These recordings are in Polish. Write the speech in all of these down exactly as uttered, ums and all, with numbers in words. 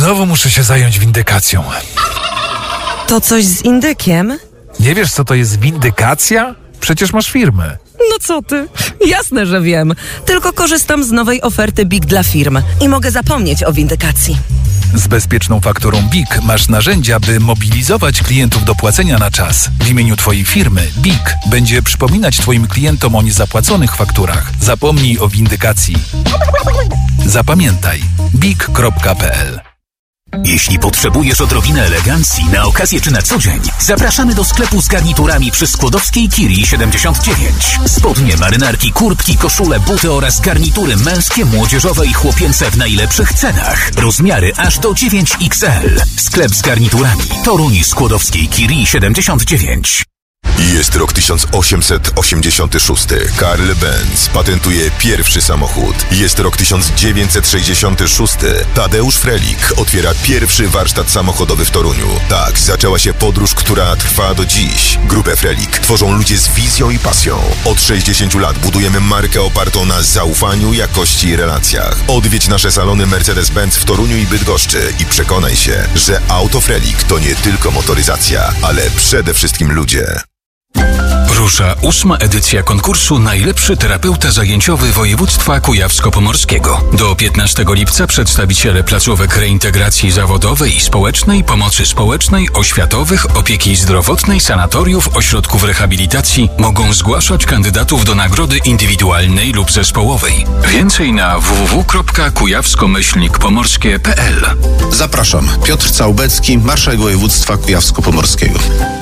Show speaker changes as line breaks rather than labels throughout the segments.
Znowu muszę się zająć windykacją.
To coś z indykiem?
Nie wiesz, co to jest windykacja? Przecież masz firmę.
No co ty? Jasne, że wiem. Tylko korzystam z nowej oferty B I K dla firm i mogę zapomnieć o windykacji.
Z bezpieczną fakturą B I K masz narzędzia, by mobilizować klientów do płacenia na czas. W imieniu Twojej firmy B I K będzie przypominać Twoim klientom o niezapłaconych fakturach. Zapomnij o windykacji. Zapamiętaj B I K kropka p l.
Jeśli potrzebujesz odrobiny elegancji na okazję czy na co dzień, zapraszamy do sklepu z garniturami przy Skłodowskiej Curie siedemdziesiąt dziewięć. Spodnie, marynarki, kurtki, koszule, buty oraz garnitury męskie, młodzieżowe i chłopięce w najlepszych cenach. Rozmiary aż do dziewięć X L. Sklep z garniturami. Toruń, Skłodowskiej Curie siedemdziesiąt dziewięć.
Jest rok tysiąc osiemset osiemdziesiąty szósty. Karl Benz patentuje pierwszy samochód. Jest rok tysiąc dziewięćset sześćdziesiąty szósty. Tadeusz Frelik otwiera pierwszy warsztat samochodowy w Toruniu. Tak zaczęła się podróż, która trwa do dziś. Grupę Frelik tworzą ludzie z wizją i pasją. Od sześćdziesięciu lat budujemy markę opartą na zaufaniu, jakości i relacjach. Odwiedź nasze salony Mercedes-Benz w Toruniu i Bydgoszczy i przekonaj się, że auto Frelik to nie tylko motoryzacja, ale przede wszystkim ludzie.
Rusza ósma edycja konkursu Najlepszy terapeuta zajęciowy województwa kujawsko-pomorskiego. Do piętnastego lipca przedstawiciele placówek reintegracji zawodowej i społecznej, pomocy społecznej, oświatowych, opieki zdrowotnej, sanatoriów, ośrodków rehabilitacji mogą zgłaszać kandydatów do nagrody indywidualnej lub zespołowej. Więcej na w w w kropka kujawsko myślnik pomorskie kropka p l.
Zapraszam. Piotr Całbecki, marszałek województwa kujawsko-pomorskiego.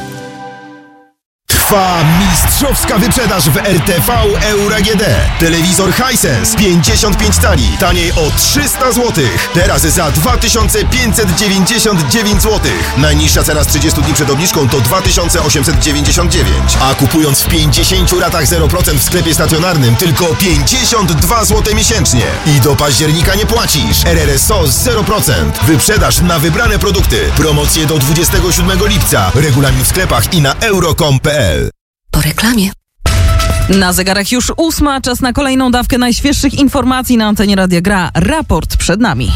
Trwa mistrzowska wyprzedaż w R T V Euro A G D. Telewizor Hisense pięćdziesiąt pięć cali, taniej o trzysta złotych. Teraz za dwa tysiące pięćset dziewięćdziesiąt dziewięć złotych. Najniższa cena z trzydziestu dni przed obniżką to dwa tysiące osiemset dziewięćdziesiąt dziewięć. A kupując w pięćdziesięciu ratach zero procent w sklepie stacjonarnym tylko pięćdziesiąt dwa złote miesięcznie. I do października nie płacisz. R R S O z zero procent. Wyprzedaż na wybrane produkty. Promocje do dwudziestego siódmego lipca. Regulamin w sklepach i na euro kropka com kropka p l.
Po reklamie. Na zegarach już ósma, czas na kolejną dawkę najświeższych informacji na antenie Radia Gra. Raport przed nami.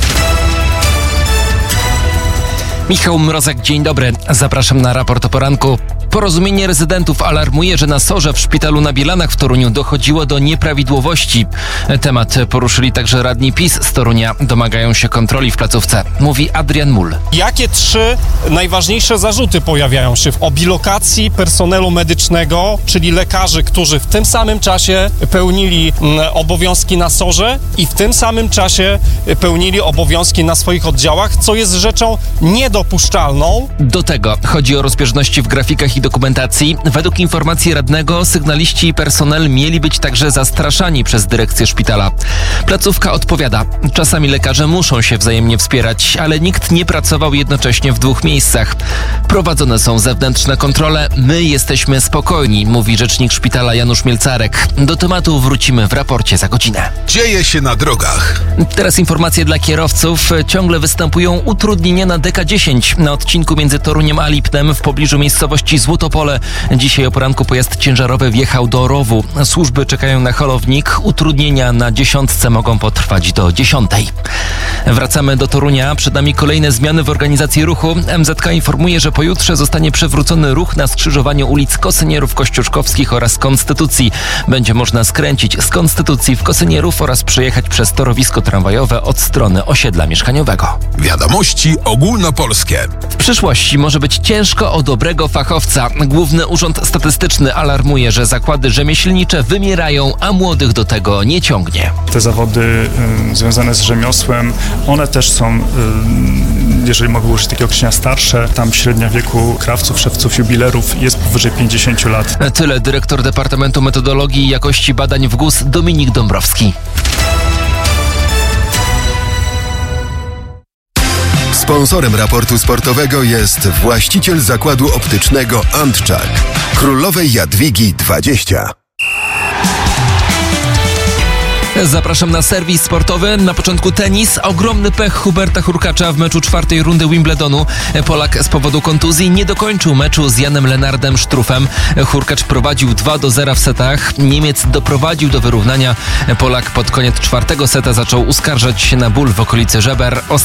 Michał Mrozek, dzień dobry. Zapraszam na raport o poranku. Porozumienie rezydentów alarmuje, że na Sorze w szpitalu na Bielanach w Toruniu dochodziło do nieprawidłowości. Temat poruszyli także radni PiS z Torunia. Domagają się kontroli w placówce. Mówi Adrian Mul.
Jakie trzy najważniejsze zarzuty pojawiają się o bilokacji personelu medycznego, czyli lekarzy, którzy w tym samym czasie pełnili obowiązki na Sorze i w tym samym czasie pełnili obowiązki na swoich oddziałach, co jest rzeczą niedopuszczalną.
Do tego chodzi o rozbieżności w grafikach i dokumentacji. Według informacji radnego sygnaliści i personel mieli być także zastraszani przez dyrekcję szpitala. Placówka odpowiada. Czasami lekarze muszą się wzajemnie wspierać, ale nikt nie pracował jednocześnie w dwóch miejscach. Prowadzone są zewnętrzne kontrole. My jesteśmy spokojni, mówi rzecznik szpitala Janusz Mielcarek. Do tematu wrócimy w raporcie za godzinę.
Dzieje się na drogach.
Teraz informacje dla kierowców. Ciągle występują utrudnienia na D K dziesięć na odcinku między Toruniem a Lipnem w pobliżu miejscowości Złotopole. Dzisiaj o poranku pojazd ciężarowy wjechał do rowu. Służby czekają na holownik. Utrudnienia na dziesiątce mogą potrwać do dziesiątej. Wracamy do Torunia. Przed nami kolejne zmiany w organizacji ruchu. M Z K informuje, że pojutrze zostanie przywrócony ruch na skrzyżowaniu ulic Kosynierów Kościuszkowskich oraz Konstytucji. Będzie można skręcić z Konstytucji w Kosynierów oraz przejechać przez torowisko tramwajowe od strony osiedla mieszkaniowego.
Wiadomości ogólnopolskie.
W przyszłości może być ciężko o dobrego fachowca. Główny Urząd Statystyczny alarmuje, że zakłady rzemieślnicze wymierają, a młodych do tego nie ciągnie.
Te zawody y, związane z rzemiosłem, one też są, y, jeżeli mogę użyć takiego określenia, starsze. Tam średnia wieku krawców, szewców, jubilerów jest powyżej pięćdziesięciu lat.
Tyle dyrektor Departamentu Metodologii i Jakości Badań w G U S Dominik Dąbrowski.
Sponsorem raportu sportowego jest właściciel zakładu optycznego Antczak. Królowej Jadwigi dwadzieścia.
Zapraszam na serwis sportowy. Na początku tenis. Ogromny pech Huberta Hurkacza w meczu czwartej rundy Wimbledonu. Polak z powodu kontuzji nie dokończył meczu z Janem Lenardem Struffem. Hurkacz prowadził dwa do zera w setach. Niemiec doprowadził do wyrównania. Polak pod koniec czwartego seta zaczął uskarżać się na ból w okolicy żeber.